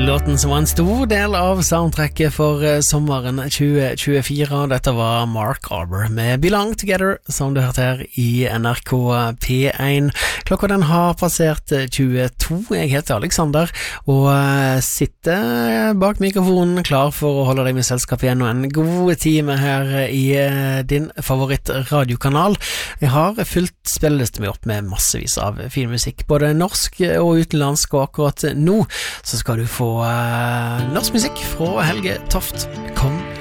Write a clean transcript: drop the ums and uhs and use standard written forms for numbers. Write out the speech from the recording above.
låten som var en stor del av soundtracket for sommeren 2024. Dette var Mark Arbor med Belong Together, som du hørte her i NRK P1. Klokka den har passert 22. Jeg heter Alexander og sitter bak mikrofonen klar for å holde deg med selskap igjen og en god time her i din favorittradiokanal. Jeg har fulgt spilleliste med opp med massevis av fin musikk, både norsk og utenlandsk, og akkurat nå så skal du få norsk musikk fra Helge Toft. Kom